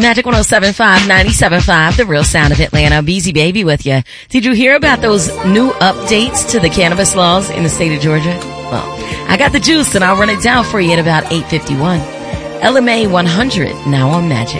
Magic 107.5, 97.5, the real sound of Atlanta. Beezy Baby with you. Did you hear about those new updates to the cannabis laws in the state of Georgia? Well, I got the juice and I'll run it down for you at about 8:51. LMA 100 now on Magic.